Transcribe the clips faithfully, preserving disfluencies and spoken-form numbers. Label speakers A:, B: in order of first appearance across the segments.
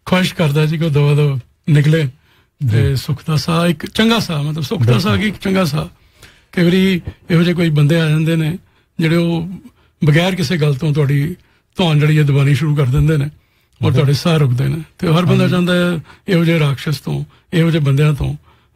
A: ख्वाहिश करदा जी कि दवा दवा निकले ते सुख दा साह एक चंगा साह मतलब सुख दा साह कि एक चंगा साह कई वारी इहो ਜਿਹੇ ਕੋਈ ਬੰਦੇ ਆ ਜਾਂਦੇ ਨੇ ਜਿਹੜੇ ਉਹ ਬਗੈਰ ਕਿਸੇ ਗੱਲ ਤੋਂ ਤੁਹਾਡੀ ਧੌਣ ਜਿਹੜੀ ਹੈ ਦਬਾਣੀ ਸ਼ੁਰੂ ਕਰ ਦਿੰਦੇ ਨੇ ਔਰ ਤੁਹਾਡੇ ਸਾਹ ਰੁਕਦੇ ਨੇ ਤੇ ਹਰ ਬੰਦਾ ਚਾਹੁੰਦਾ ਹੈ ਇਹੋ ਜਿਹੇ ਰਾਖਸ਼ ਤੋਂ ਇਹੋ ਜਿਹੇ ਬੰਦਿਆਂ ਤੋਂ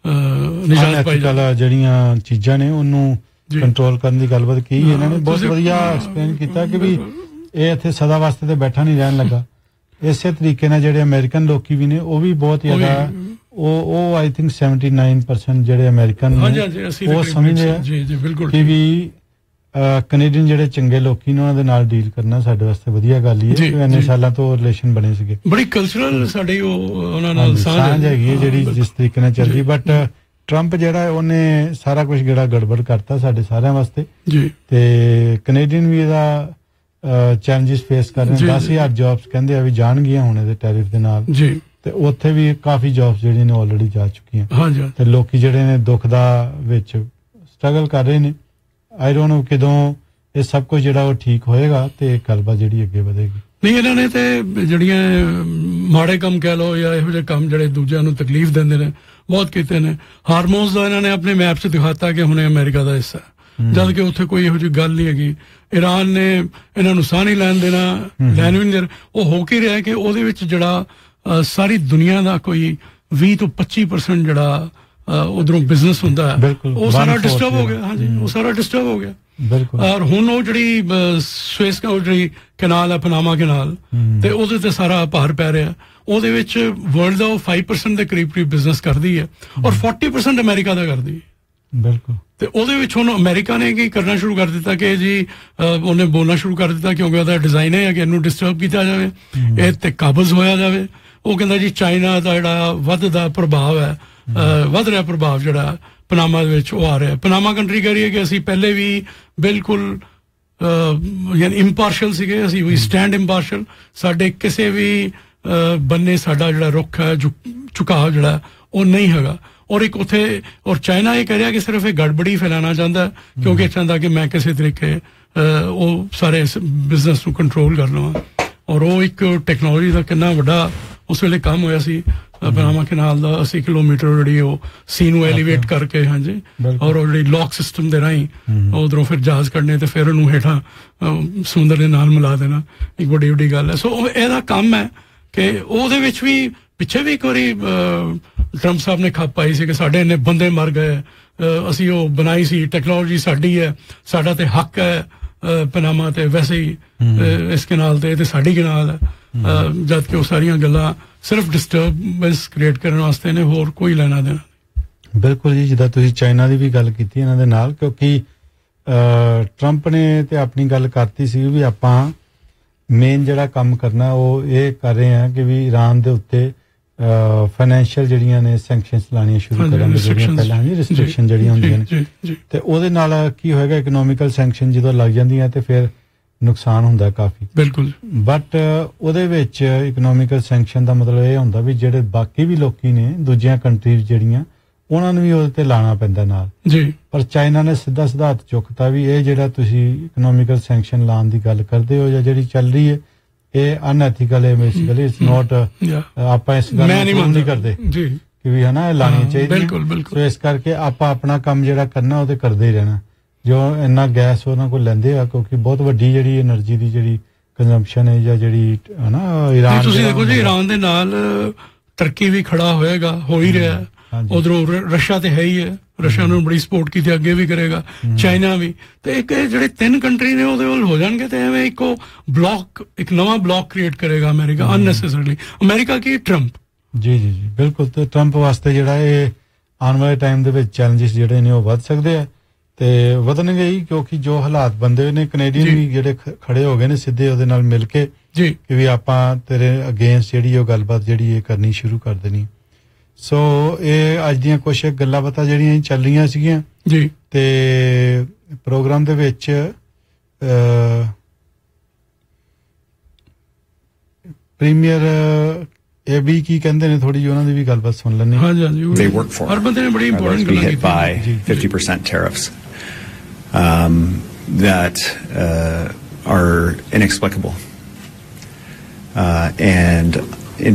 A: ਨਿਜਾਤ ਪਾਈ ਜਾਵੇ
B: ਜਿਹੜੀਆਂ ਚੀਜ਼ਾਂ ਨੇ ਉਹਨੂੰ ਕੰਟਰੋਲ ਕਰਨ ਦੀ ਗੱਲਬਾਤ ਕੀ ਇਹਨਾਂ ਨੇ ਬਹੁਤ ਵਧੀਆ ਐਕਸਪਲੇਨ ਕੀਤਾ ਕਿ ਵੀ ਇਹ ਇੱਥੇ ਸਦਾ ਵਾਸਤੇ ਤੇ ਬੈਠਾ ਨਹੀਂ ਰਹਿਣ ਲੱਗਾ ਇਸੇ ਤਰੀਕੇ ਨਾਲ ਜਿਹੜੇ ਅਮਰੀਕਨ ਲੋਕੀ ਵੀ ਨੇ ਉਹ ਵੀ ਬਹੁਤ ਜ਼ਿਆਦਾ ਉਹ ਉਹ ਆਈ ਥਿੰਕ seventy-nine percent ਜਿਹੜੇ ਅਮਰੀਕਨ ਨੇ ਉਹ ਸਮਝਦੇ ਆ
A: ਜੀ ਜੀ ਬਿਲਕੁਲ
B: ਕਿ ਵੀ ਕੈਨੇਡੀਅਨ ਜਿਹੜੇ ਚੰਗੇ ਲੋਕੀ ਨੇ ਉਹਨਾਂ ਦੇ ਨਾਲ ਡੀਲ ਕਰਨਾ ਸਾਡੇ ਵਾਸਤੇ ਵਧੀਆ ਗੱਲ ਹੀ ਹੈ ਇੰਨੇ ਸਾਲਾਂ ਤੋਂ ਰਿਲੇਸ਼ਨ ਬਣੇ ਸੀਗੇ
A: ਬੜੀ ਕਲਚਰਲ ਸਾਡੀ ਉਹ ਉਹਨਾਂ ਨਾਲ
B: ਸਾਂਝ ਹੈਗੀ ਹੈ ਜਿਹੜੀ ਜਿਸ ਤਰੀਕੇ ਨਾਲ ਚੱਲਦੀ ਬਟ ਟਰੰਪ ਜਿਹੜਾ ਉਹਨੇ ਸਾਰਾ ਕੁਝ ਜਿਹੜਾ ਗੜਬੜ ਕਰਤਾ ਸਾਡੇ ਸਾਰਿਆਂ ਵਾਸਤੇ
A: ਜੀ
B: ਤੇ ਕੈਨੇਡੀਅਨ ਵੀ ਇਹਦਾ ਚੈਲੰਜਸ ਫੇਸ ਕਰ ਰਹੇ ਦਸ ਹਜ਼ਾਰ ਜੌਬਸ ਕਹਿੰਦੇ ਆ ਵੀ ਜਾਣਗੀਆਂ ਹੁਣ ਇਹਦੇ ਟੈਰਿਫ ਦੇ ਨਾਲ
A: ਜੀ
B: ਤੇ ਉੱਥੇ ਵੀ ਕਾਫੀ ਜੌਬਸ ਜਿਹੜੀਆਂ ਨੇ ਆਲਰੇਡੀ ਜਾ ਚੁੱਕੀਆਂ
A: ਹਾਂਜੀ
B: ਤੇ ਲੋਕੀ ਜਿਹੜੇ ਨੇ ਦੁੱਖ ਦਾ ਵਿੱਚ ਸਟਰਗਲ ਕਰ ਰਹੇ ਨੇ ਆਈ ਡੋਨਟ ਨੋ ਕਦੋਂ ਇਹ ਸਭ ਕੁਝ ਜਿਹੜਾ ਉਹ ਠੀਕ ਹੋਏਗਾ ਤੇ ਗੱਲਬਾਤ ਜਿਹੜੀ ਅੱਗੇ ਵਧੇਗੀ
A: ਨਹੀਂ ਇਹਨਾਂ ਨੇ ਤੇ ਜਿਹੜੀਆਂ ਮਾੜੇ ਕੰਮ ਕਹਿ ਲਓ ਜਾਂ ਇਹੋ ਜਿਹੇ ਕੰਮ ਜਿਹੜੇ ਦੂਜਿਆਂ ਨੂੰ ਤਕਲੀਫ ਦਿੰਦੇ ਨੇ ਬਹੁਤ ਕੀਤੇ ਨੇ ਹਾਰਮੋਨਸ ਦਾ ਇਹਨਾਂ ਨੇ ਆਪਣੇ ਮੈਪ 'ਚ ਦਿਖਾਤਾ ਕਿ ਹੁਣੇ ਅਮਰੀਕਾ ਦਾ ਹਿੱਸਾ ਜਦ ਕਿ ਉੱਥੇ ਕੋਈ ਇਹੋ ਜਿਹੀ ਗੱਲ ਨਹੀਂ ਹੈਗੀ ਈਰਾਨ ਨੇ ਇਹਨਾਂ ਨੂੰ ਸਾਹ ਨਹੀਂ ਲੈਣ ਦੇਣਾ ਲੈਣ ਵੀ ਨਹੀਂ ਦੇਣਾ ਉਹ ਹੋ ਕੇ ਰਿਹਾ ਕਿ ਉਹਦੇ ਵਿੱਚ ਜਿਹੜਾ ਸਾਰੀ ਦੁਨੀਆ ਦਾ ਕੋਈ ਵੀਹ ਤੋਂ ਪੱਚੀ ਪਰਸੈਂਟ ਜਿਹੜਾ ਉਧਰੋਂ ਬਿਜ਼ਨਸ ਹੁੰਦਾ ਹੈ ਉਹ ਸਾਰਾ ਡਿਸਟਰਬ ਹੋ ਗਿਆ ਹਾਂਜੀ ਉਹ ਸਾਰਾ ਡਿਸਟਰਬ ਹੋ ਗਿਆ
B: ਬਿਲਕੁਲ
A: ਔਰ ਹੁਣ ਉਹ ਜਿਹੜੀ ਸਵੇਸ ਜਿਹੜੀ ਕਨਾਲ ਹੈ ਪਨਾਮਾ ਕਨਾਲ ਤੇ ਉਹਦੇ ਤੇ ਸਾਰਾ ਭਾਰ ਪੈ ਰਿਹਾ ਉਹਦੇ ਵਿੱਚ ਵਰਲਡ ਦਾ ਉਹ five percent ਦੇ ਕਰੀਬ ਕਰੀਬ ਬਿਜ਼ਨਸ ਕਰਦੀ ਹੈ ਔਰ forty percent ਅਮਰੀਕਾ ਦਾ ਕਰਦੀ ਹੈ
B: ਬਿਲਕੁਲ
A: ਤੇ ਉਹਦੇ ਵਿੱਚ ਹੁਣ ਅਮਰੀਕਾ ਨੇ ਕੀ ਕਰਨਾ ਸ਼ੁਰੂ ਕਰ ਦਿੱਤਾ ਕਿ ਜੀ ਉਹਨੇ ਬੋਲਣਾ ਸ਼ੁਰੂ ਕਰ ਦਿੱਤਾ ਕਿਉਂਕਿ ਉਹਦਾ ਡਿਜ਼ਾਈਨ ਹੈ ਕਿ ਇਹਨੂੰ ਡਿਸਟਰਬ ਕੀਤਾ ਜਾਵੇ ਇਹ ਤੇ ਕਾਬਜ਼ ਹੋਇਆ ਜਾਵੇ ਉਹ ਕਹਿੰਦਾ ਜੀ ਚਾਈਨਾ ਦਾ ਜਿਹੜਾ ਵੱਧਦਾ ਪ੍ਰਭਾਵ ਹੈ ਵੱਧ ਰਿਹਾ ਪ੍ਰਭਾਵ ਜਿਹੜਾ ਪਨਾਮਾ ਦੇ ਵਿੱਚ ਉਹ ਆ ਰਿਹਾ ਪਨਾਮਾ ਕੰਟਰੀ ਕਹਿ ਰਹੀ ਹੈ ਕਿ ਅਸੀਂ ਪਹਿਲੇ ਵੀ ਬਿਲਕੁਲ ਯਾਨੀ ਇੰਪਾਰਸ਼ਲ ਸੀਗੇ ਅਸੀਂ ਵੀ ਸਟੈਂਡ ਇੰਪਾਰਸ਼ਲ ਸਾਡੇ ਕਿਸੇ ਵੀ ਬੰਨੇ ਸਾਡਾ ਜਿਹੜਾ ਰੁੱਖ ਹੈ ਝੁਕਾਅ ਜਿਹੜਾ ਉਹ ਨਹੀਂ ਹੈਗਾ ਔਰ ਇੱਕ ਉੱਥੇ ਔਰ ਚਾਈਨਾ ਇਹ ਕਹਿ ਰਿਹਾ ਕਿ ਸਿਰਫ ਇਹ ਗੜਬੜੀ ਫੈਲਾਉਣਾ ਚਾਹੁੰਦਾ ਕਿਉਂਕਿ ਚਾਹੁੰਦਾ ਕਿ ਮੈਂ ਕਿਸੇ ਤਰੀਕੇ ਉਹ ਸਾਰੇ ਬਿਜ਼ਨਸ ਨੂੰ ਕੰਟਰੋਲ ਕਰ ਲਵਾਂ ਔਰ ਉਹ ਇੱਕ ਟੈਕਨੋਲੋਜੀ ਦਾ ਕਿੰਨਾ ਵੱਡਾ ਉਸ ਵੇਲੇ ਕੰਮ ਹੋਇਆ ਸੀ ਪਨਾਮਾ ਕਨਾਲ ਦਾ ਅੱਸੀ ਕਿਲੋਮੀਟਰ ਜਿਹੜੀ ਉਹ ਸੀ ਨੂੰ ਐਲੀਵੇਟ ਕਰਕੇ ਹਾਂਜੀ ਔਰ ਉਹ ਜਿਹੜੀ ਲੌਕ ਸਿਸਟਮ ਦੇ ਰਾਹੀਂ ਉਧਰੋਂ ਫਿਰ ਜਹਾਜ਼ ਕੱਢਣੇ ਤੇ ਫਿਰ ਉਹਨੂੰ ਹੇਠਾਂ ਸਮੁੰਦਰ ਦੇ ਨਾਲ ਮਿਲਾ ਦੇਣਾ ਇੱਕ ਵੱਡੀ ਵੱਡੀ ਗੱਲ ਹੈ ਸੋ ਇਹਦਾ ਕੰਮ ਹੈ ਕਿ ਉਹਦੇ ਵਿੱਚ ਵੀ ਪਿੱਛੇ ਵੀ ਇੱਕ ਵਾਰੀ ਟਰੰਪ ਸਾਹਿਬ ਨੇ ਖੱਪ ਪਾਈ ਸੀ ਕਿ ਸਾਡੇ ਇੰਨੇ ਬੰਦੇ ਮਰ ਗਏ ਅਸੀਂ ਉਹ ਬਣਾਈ ਸੀ ਟੈਕਨੋਲੋਜੀ ਸਾਡੀ ਹੈ ਸਾਡਾ ਤੇ ਹੱਕ ਹੈ ਪਨਾਮਾ ਤੇ ਵੈਸੇ ਹੀ ਇਸ ਕਨਾਲ ਤੇ ਸਾਡੀ ਕਨਾਲ ਹੈ ਜਦ ਕਿ ਉਹ ਸਾਰੀਆਂ ਗੱਲਾਂ ਸਿਰਫ ਡਿਸਟਰਬੈਂਸ ਕ੍ਰੀਏਟ ਕਰਨ ਵਾਸਤੇ ਨੇ ਹੋਰ ਕੋਈ ਲੈਣਾ ਦੇਣਾ
B: ਬਿਲਕੁਲ ਜੀ ਜਿੱਦਾਂ ਤੁਸੀਂ ਚਾਈਨਾ ਦੀ ਵੀ ਗੱਲ ਕੀਤੀ ਇਹਨਾਂ ਦੇ ਨਾਲ ਕਿਉਂਕਿ ਟਰੰਪ ਨੇ ਤੇ ਆਪਣੀ ਗੱਲ ਕਰਤੀ ਸੀ ਵੀ ਆਪਾਂ ਮੇਨ ਜਿਹੜਾ ਕੰਮ ਕਰਨਾ ਉਹ ਇਹ ਕਰ ਰਹੇ ਹਾਂ ਕਿ ਵੀ ਈਰਾਨ ਦੇ ਉੱਤੇ ਫਾਈਨੈਂਸ਼ੀਅਲ ਜਿਹੜੀਆਂ ਨੇ ਸੈਂਕਸ਼ਨਸ ਲਾਣੀਆਂ ਸ਼ੁਰੂ ਕਰਾਂਗੇ ਜਿਹੜੀਆਂ ਪਹਿਲਾਂ ਹੀ ਰਿਸਟ੍ਰਿਕਸ਼ਨ ਜਿਹੜੀਆਂ ਹੁੰਦੀਆਂ ਨੇ ਤੇ ਉਹਦੇ ਨਾਲ ਕੀ ਹੋਏਗਾ ਇਕਨੋਮਿਕਲ ਸੈਂਕਸ਼ਨ ਜਦੋਂ ਲੱਗ ਜਾਂਦੀਆਂ ਤੇ ਫਿਰ ਨੁਕਸਾਨ ਹੁੰਦਾ ਕਾਫੀ
A: ਬਿਲਕੁਲ
B: ਬਟ ਉਹਦੇ ਵਿੱਚ ਇਕਨੋਮਿਕਲ ਸੈਂਕਸ਼ਨ ਦਾ ਮਤਲਬ ਇਹ ਹੁੰਦਾ ਵੀ ਜਿਹੜੇ ਬਾਕੀ ਵੀ ਲੋਕੀ ਨੇ ਦੂਜੀਆਂ ਕੰਟਰੀਜ਼ ਜਿਹੜੀਆਂ ਉਹਨਾਂ ਨੂੰ ਵੀ ਉਹਦੇ ਤੇ ਲਾਣਾ ਪੈਂਦਾ ਨਾਲ
A: ਜੀ
B: ਪਰ ਚਾਈਨਾ ਨੇ ਸਿੱਧਾ ਸਿੱਧਾ ਹੱਥ ਚੁੱਕਤਾ ਵੀ ਇਹ ਜਿਹੜਾ ਤੁਸੀਂ ਇਕਨੋਮਿਕਲ ਸੈਂਕਸ਼ਨ ਲਾਉਣ ਦੀ ਗੱਲ ਕਰਦੇ ਹੋ ਜਾਂ ਜਿਹੜੀ ਚੱਲ ਰਹੀ ਹੈ ਇਹ ਅਨਐਥੀਕਲ ਹੈ ਬੇਸਿਕਲੀ ਇਟਸ ਨਾਟ ਆਪਾਂ ਇਸ ਗੱਲ ਨੂੰ ਨਹੀਂ ਕਰਦੇ
A: ਜੀ
B: ਕਿ ਵੀ ਹਨਾ ਲਾਣੀ ਚਾਹੀਦੀ
A: ਬਿਲਕੁਲ ਬਿਲਕੁਲ
B: ਸੋ ਇਸ ਕਰਕੇ ਆਪਾਂ ਆਪਣਾ ਕੰਮ ਜਿਹੜਾ ਕਰਨਾ ਉਹ ਤੇ ਕਰਦੇ ਹੀ ਰਹਿਣਾ ਜੋ ਇੰਨਾ ਗੈਸ ਉਹਨਾਂ ਕੋਲ ਲੈਂਦੇ ਆ ਕਿਉਂਕਿ ਬਹੁਤ ਵੱਡੀ ਜਿਹੜੀ એનર્ਜੀ ਦੀ ਜਿਹੜੀ ਕੰਜ਼ੰਪਸ਼ਨ ਹੈ ਜਾਂ ਜਿਹੜੀ ਹਨਾ ਈਰਾਨ
A: ਤੁਸੀਂ ਦੇਖੋ ਜੀ ਈਰਾਨ ਦੇ ਨਾਲ ਤੁਰਕੀ ਵੀ ਖੜਾ ਹੋਏਗਾ ਹੋ ਹੀ ਰਿਹਾ ਉਧਰੋਂ ਰਸ਼ੀਆ ਤੇ ਹੈ ਹੀ ਹੈ ਰਸ਼ੀਆ ਨੂੰ ਬੜੀ ਸਪੋਰਟ ਕੀਤੀ ਅੱਗੇ ਵੀ ਕਰੇਗਾ ਚਾਈਨਾ ਵੀ ਤੇ ਇੱਕ ਜਿਹੜੇ ਤਿੰਨ ਕੰਟਰੀ ਨੇ ਉਹਦੇ ਵੱਲ ਹੋ ਜਾਣਗੇ ਤੇ ਐਵੇਂ ਇੱਕੋ ਬਲੌਕ ਇੱਕ ਨਵਾਂ ਬਲੌਕ ਕ੍ਰੀਏਟ ਕਰੇਗਾ ਅਮਰੀਕਾ ਅਨਨੈਸੈਸਰੀਲੀ ਅਮਰੀਕਾ ਕੀ ਟਰੰਪ
B: ਜੀ ਜੀ ਜੀ ਬਿਲਕੁਲ ਤੇ ਟਰੰਪ ਵਾਸਤੇ ਜਿਹੜਾ ਇਹ ਆਉਣ ਵਾਲੇ ਟਾਈਮ ਦੇ ਵਿੱਚ ਚੈਲੰਜਸ ਜਿਹੜੇ ਨੇ ਉਹ ਵੱਧ ਸਕਦੇ ਆ ਤੇ ਵਧਣਗੇ ਹੀ ਕਿਉਂਕਿ ਜੋ ਹਾਲਾਤ ਬੰਦੇ ਨੇ ਕੈਨੇਡੀਅਨ ਵੀ ਜਿਹੜੇ ਖੜੇ ਹੋ ਗਏ ਨੇ ਸਿੱਧੇ ਉਹਦੇ ਨਾਲ ਮਿਲ ਕੇ
A: ਜੀ
B: ਕਿ ਵੀ ਆਪਾਂ ਤੇਰੇ ਅਗੇਂਸਟ ਜਿਹੜੀ ਉਹ ਗੱਲਬਾਤ ਜਿਹੜੀ ਇਹ ਕਰਨੀ ਸ਼ੁਰੂ ਕਰ ਦੇਣੀ ਸੋ ਇਹ ਅੱਜ ਦੀਆਂ ਕੁਝ ਗੱਲਾਂ ਬਾਤਾਂ ਜਿਹੜੀਆਂ ਚੱਲ ਰਹੀਆਂ ਸੀਗੀਆਂ
A: ਜੀ
B: ਤੇ ਪ੍ਰੋਗਰਾਮ ਦੇ ਵਿੱਚ ਪ੍ਰੀਮੀਅਰ ਇਹ ਵੀ ਕੀ ਕਹਿੰਦੇ ਨੇ ਥੋੜੀ ਜਿਹੀ ਉਹਨਾਂ ਦੀ ਵੀ ਗੱਲਬਾਤ ਸੁਣ ਲੈਂਦੇ
A: ਹਾਂ ਹਾਂਜੀ ਹਾਂਜੀ ਹਰ ਬੰਦੇ ਨੇ ਬੜੀ ਇੰਪੋਰਟੈਂਟ ਗੱਲ ਕੀਤੀ
C: by fifty percent tariffs um that uh, are inexplicable uh, and